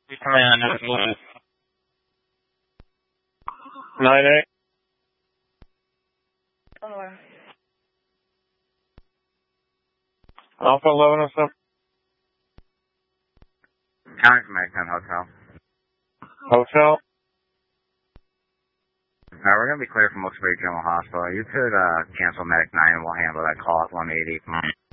Command, 9-8. Alpha 1107. County from X-10 Hotel. Hotel. We're going to be clear from Wilkes-Barre General Hospital. You could cancel Medic 9 and we'll handle that call at 180.